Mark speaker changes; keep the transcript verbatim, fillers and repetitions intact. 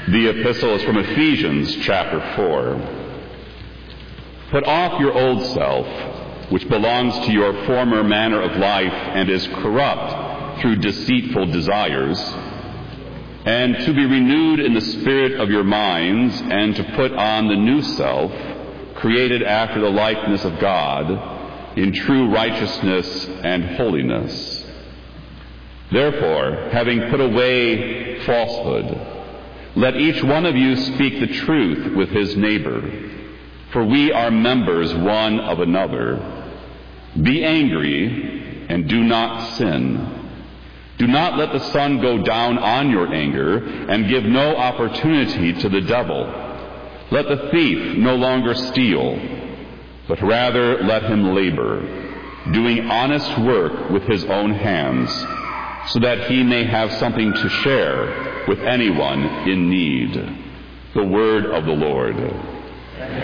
Speaker 1: The epistle is from Ephesians chapter four. Put off your old self, which belongs to your former manner of life and is corrupt through deceitful desires, and to be renewed in the spirit of your minds, and to put on the new self, created after the likeness of God, in true righteousness and holiness. Therefore, having put away falsehood, let each one of you speak the truth with his neighbor, for we are members one of another. Be angry and do not sin. Do not let the sun go down on your anger, and give no opportunity to the devil. Let the thief no longer steal, but rather let him labor, doing honest work with his own hands, so that he may have something to share with anyone in need. The word of the Lord.